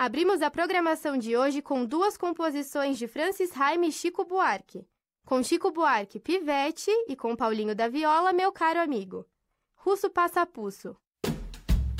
Abrimos a programação de hoje com duas composições de Francis Haime e Chico Buarque. Com Chico Buarque, Pivete, e com Paulinho da Viola, Meu Caro Amigo. Russo Passapuço.